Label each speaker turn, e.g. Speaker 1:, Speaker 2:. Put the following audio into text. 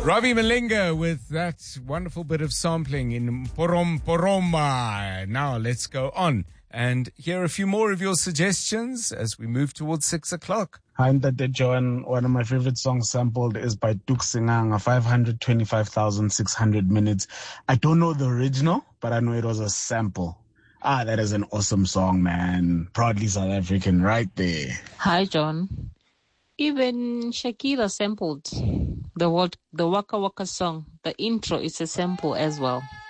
Speaker 1: Robbie Malinga with that wonderful bit of sampling in Porom Poroma. Now let's go on and hear a few more of your suggestions as we move towards 6 o'clock.
Speaker 2: Hi, Ndate Joan. One of my favorite songs sampled is by Duk Singanga, 525,600 minutes. I don't know the original, but I know it was a sample. That is an awesome song, man. Proudly South African right there.
Speaker 3: Hi, John. Even Shakira sampled the Waka Waka song. The intro is a sample as well.